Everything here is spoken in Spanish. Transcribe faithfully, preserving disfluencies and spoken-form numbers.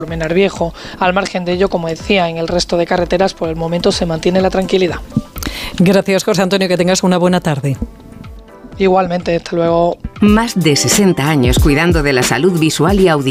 Colmenar Viejo. Al margen de ello, como decía, en el resto de carreteras por el momento se mantiene la tranquilidad. Gracias, José Antonio, que tengas una buena tarde. Igualmente, hasta luego. Más de sesenta años cuidando de la salud visual y auditiva